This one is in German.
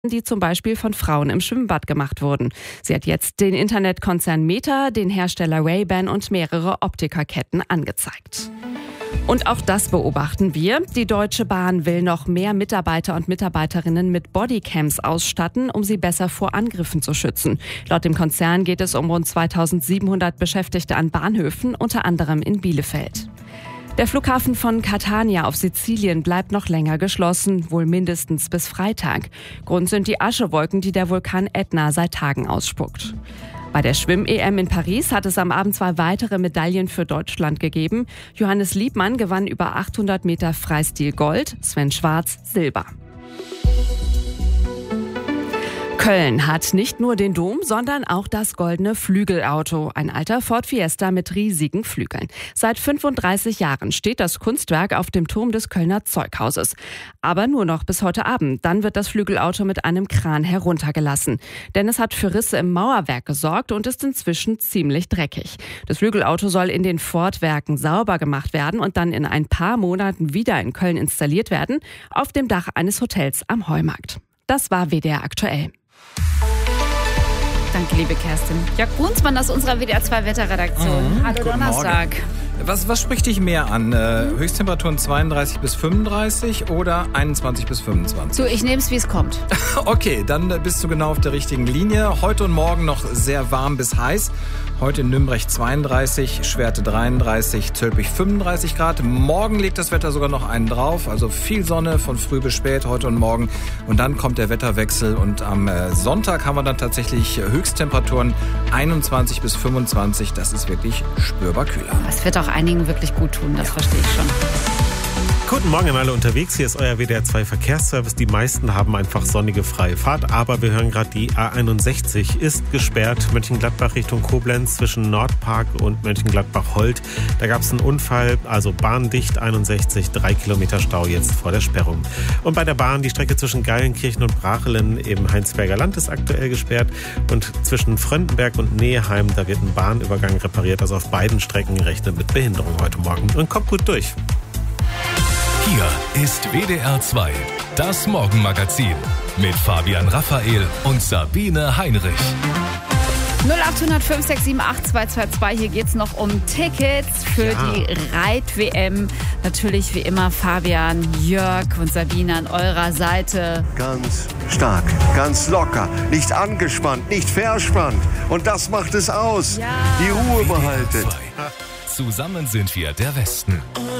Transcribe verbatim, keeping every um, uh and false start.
die zum Beispiel von Frauen im Schwimmbad gemacht wurden. Sie hat jetzt den Internetkonzern Meta, den Hersteller Ray-Ban und mehrere Optikerketten angezeigt. Und auch das beobachten wir. Die Deutsche Bahn will noch mehr Mitarbeiter und Mitarbeiterinnen mit Bodycams ausstatten, um sie besser vor Angriffen zu schützen. Laut dem Konzern geht es um rund zweitausendsiebenhundert Beschäftigte an Bahnhöfen, unter anderem in Bielefeld. Der Flughafen von Catania auf Sizilien bleibt noch länger geschlossen, wohl mindestens bis Freitag. Grund sind die Aschewolken, die der Vulkan Ätna seit Tagen ausspuckt. Bei der Schwimm-E M in Paris hat es am Abend zwei weitere Medaillen für Deutschland gegeben. Johannes Liebmann gewann über achthundert Meter Freistil Gold, Sven Schwarz Silber. Köln hat nicht nur den Dom, sondern auch das goldene Flügelauto. Ein alter Ford Fiesta mit riesigen Flügeln. Seit fünfunddreißig Jahren steht das Kunstwerk auf dem Turm des Kölner Zeughauses. Aber nur noch bis heute Abend. Dann wird das Flügelauto mit einem Kran heruntergelassen. Denn es hat für Risse im Mauerwerk gesorgt und ist inzwischen ziemlich dreckig. Das Flügelauto soll in den Ford-Werken sauber gemacht werden und dann in ein paar Monaten wieder in Köln installiert werden, auf dem Dach eines Hotels am Heumarkt. Das war W D R aktuell. Danke, liebe Kerstin. Jörg Brunsmann aus unserer W D R zwei Wetterredaktion. Mhm, Hallo Donnerstag. Was, was spricht dich mehr an? Äh, mhm. Höchsttemperaturen zweiunddreißig bis fünfunddreißig oder einundzwanzig bis fünfundzwanzig? So, ich nehme es, wie es kommt. Okay, dann bist du genau auf der richtigen Linie. Heute und morgen noch sehr warm bis heiß. Heute in Nürnberg zweiunddreißig, Schwerte dreiunddreißig, Zülpich fünfunddreißig Grad. Morgen legt das Wetter sogar noch einen drauf. Also viel Sonne von früh bis spät, heute und morgen. Und dann kommt der Wetterwechsel. Und am Sonntag haben wir dann tatsächlich Höchsttemperaturen einundzwanzig bis fünfundzwanzig. Das ist wirklich spürbar kühler. Das wird auch einigen wirklich gut tun, das ja. verstehe ich schon. Guten Morgen an alle unterwegs, hier ist euer W D R zwei Verkehrsservice. Die meisten haben einfach sonnige freie Fahrt, aber wir hören gerade, die A einundsechzig ist gesperrt. Mönchengladbach Richtung Koblenz zwischen Nordpark und Mönchengladbach-Holt. Da gab es einen Unfall, also bahndicht einundsechzig, drei Kilometer Stau jetzt vor der Sperrung. Und bei der Bahn die Strecke zwischen Geilenkirchen und Brachelen im Heinsberger Land ist aktuell gesperrt. Und zwischen Fröndenberg und Neheim, da wird ein Bahnübergang repariert. Also auf beiden Strecken rechnet mit Behinderung heute Morgen. Und kommt gut durch. Hier ist W D R zwei, das Morgenmagazin mit Fabian Raphael und Sabine Heinrich. null acht hundert fünf sechs sieben acht zwei zwei zwei. Hier geht es noch um Tickets für ja. die Reit-W M. Natürlich wie immer Fabian, Jörg und Sabine an eurer Seite. Ganz stark, ganz locker, nicht angespannt, nicht verspannt. Und das macht es aus. Ja. Die Ruhe behalten. Zusammen sind wir der Westen.